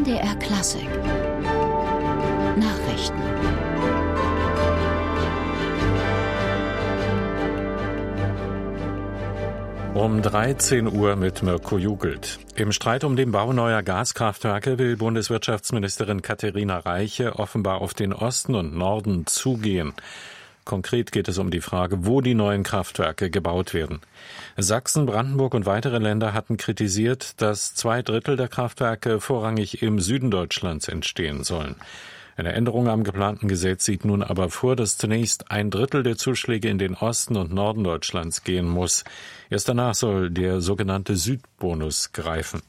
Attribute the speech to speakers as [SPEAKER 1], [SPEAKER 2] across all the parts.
[SPEAKER 1] MDR Klassik Nachrichten.
[SPEAKER 2] Um 13 Uhr mit Mirko Jugelt. Im Streit um den Bau neuer Gaskraftwerke will Bundeswirtschaftsministerin Katharina Reiche offenbar auf den Osten und Norden zugehen. Konkret geht es um die Frage, wo die neuen Kraftwerke gebaut werden. Sachsen, Brandenburg und weitere Länder hatten kritisiert, dass 2/3 der Kraftwerke vorrangig im Süden Deutschlands entstehen sollen. Eine Änderung am geplanten Gesetz sieht nun aber vor, dass zunächst 1/3 der Zuschläge in den Osten und Norden Deutschlands gehen muss. Erst danach soll der sogenannte Südbonus greifen.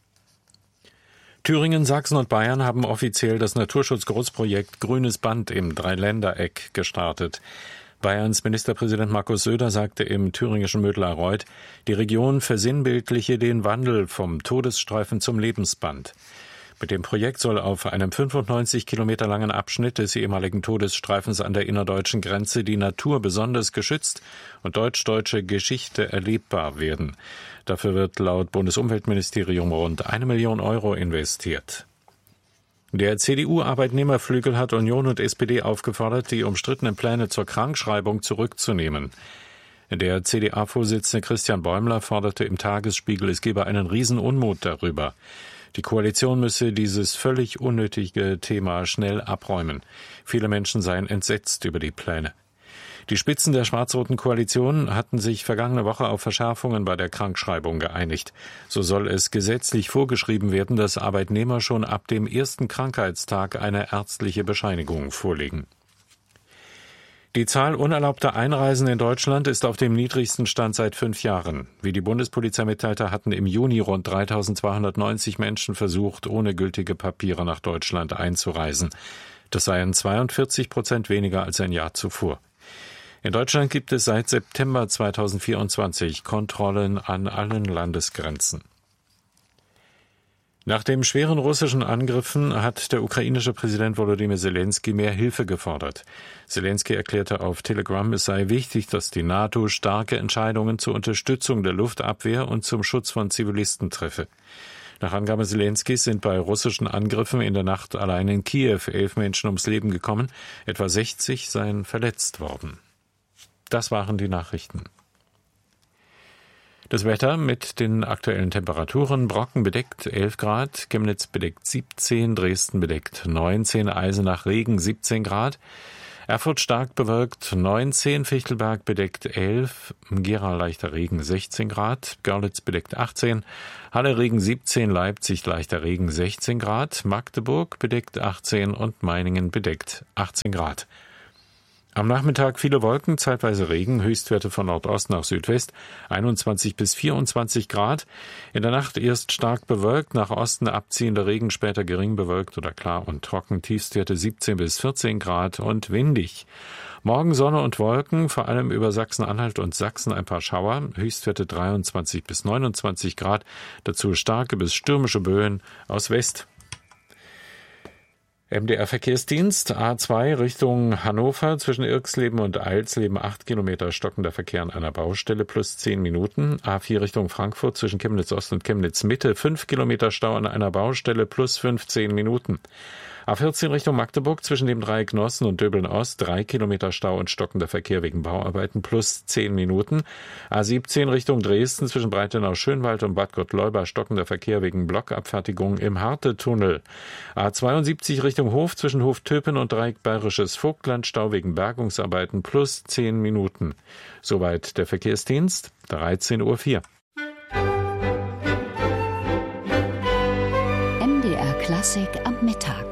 [SPEAKER 2] Thüringen, Sachsen und Bayern haben offiziell das Naturschutzgroßprojekt Grünes Band im Dreiländereck gestartet. Bayerns Ministerpräsident Markus Söder sagte im thüringischen Mödlarreuth, die Region versinnbildliche den Wandel vom Todesstreifen zum Lebensband. Mit dem Projekt soll auf einem 95 Kilometer langen Abschnitt des ehemaligen Todesstreifens an der innerdeutschen Grenze die Natur besonders geschützt und deutsch-deutsche Geschichte erlebbar werden. Dafür wird laut Bundesumweltministerium rund 1 Million Euro investiert. Der CDU-Arbeitnehmerflügel hat Union und SPD aufgefordert, die umstrittenen Pläne zur Krankschreibung zurückzunehmen. Der CDA-Vorsitzende Christian Bäumler forderte im Tagesspiegel, es gebe einen Riesenunmut darüber. Die Koalition müsse dieses völlig unnötige Thema schnell abräumen. Viele Menschen seien entsetzt über die Pläne. Die Spitzen der schwarz-roten Koalition hatten sich vergangene Woche auf Verschärfungen bei der Krankschreibung geeinigt. So soll es gesetzlich vorgeschrieben werden, dass Arbeitnehmer schon ab dem ersten Krankheitstag eine ärztliche Bescheinigung vorlegen. Die Zahl unerlaubter Einreisen in Deutschland ist auf dem niedrigsten Stand seit 5 Jahren. Wie die Bundespolizei mitteilte, hatten im Juni rund 3.290 Menschen versucht, ohne gültige Papiere nach Deutschland einzureisen. Das seien 42% weniger als ein Jahr zuvor. In Deutschland gibt es seit September 2024 Kontrollen an allen Landesgrenzen. Nach den schweren russischen Angriffen hat der ukrainische Präsident Volodymyr Zelensky mehr Hilfe gefordert. Zelensky erklärte auf Telegram, es sei wichtig, dass die NATO starke Entscheidungen zur Unterstützung der Luftabwehr und zum Schutz von Zivilisten treffe. Nach Angabe Zelenskys sind bei russischen Angriffen in der Nacht allein in Kiew 11 Menschen ums Leben gekommen, etwa 60 seien verletzt worden. Das waren die Nachrichten. Das Wetter mit den aktuellen Temperaturen: Brocken bedeckt 11 Grad, Chemnitz bedeckt 17, Dresden bedeckt 19, Eisenach Regen 17 Grad, Erfurt stark bewölkt 19, Fichtelberg bedeckt 11, Gera leichter Regen 16 Grad, Görlitz bedeckt 18, Halle Regen 17, Leipzig leichter Regen 16 Grad, Magdeburg bedeckt 18 und Meiningen bedeckt 18 Grad. Am Nachmittag viele Wolken, zeitweise Regen, Höchstwerte von Nordost nach Südwest, 21 bis 24 Grad. In der Nacht erst stark bewölkt, nach Osten abziehender Regen, später gering bewölkt oder klar und trocken, Tiefstwerte 17 bis 14 Grad und windig. Morgen Sonne und Wolken, vor allem über Sachsen-Anhalt und Sachsen ein paar Schauer, Höchstwerte 23 bis 29 Grad, dazu starke bis stürmische Böen aus West. MDR-Verkehrsdienst, A2 Richtung Hannover, zwischen Irxleben und Eilsleben 8 Kilometer stockender Verkehr an einer Baustelle plus 10 Minuten. A4 Richtung Frankfurt, zwischen Chemnitz Ost und Chemnitz Mitte 5 Kilometer Stau an einer Baustelle plus 15 Minuten. A14 Richtung Magdeburg, zwischen dem Dreieck Nossen und Döbeln Ost 3 Kilometer Stau und stockender Verkehr wegen Bauarbeiten plus 10 Minuten. A17 Richtung Dresden, zwischen Breitenau-Schönwald und Bad Gottleuba stockender Verkehr wegen Blockabfertigung im Hartetunnel. A72 Richtung Hof, zwischen Hof-Töpen und Dreieck Bayerisches Vogtland Stau wegen Bergungsarbeiten plus 10 Minuten. Soweit der Verkehrsdienst, 13:04 Uhr.
[SPEAKER 1] MDR Klassik am Mittag.